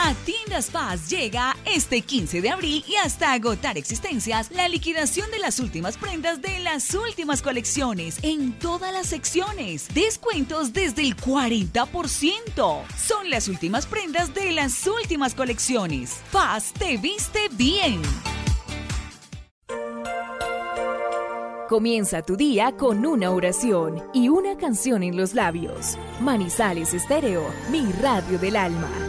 A Tiendas Paz llega este 15 de abril y hasta agotar existencias la liquidación de las últimas prendas de las últimas colecciones en todas las secciones. Descuentos desde el 40%. Son las últimas prendas de las últimas colecciones. Paz te viste bien. Comienza tu día con una oración y una canción en los labios. Manizales Estéreo, mi radio del alma.